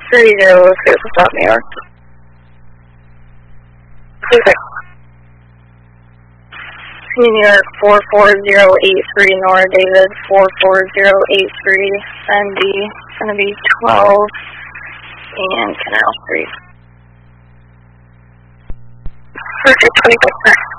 30, let's go to South New York. 36. New York 44083, Nora David 44083, MD, going to be 12 and Canal Street. 26.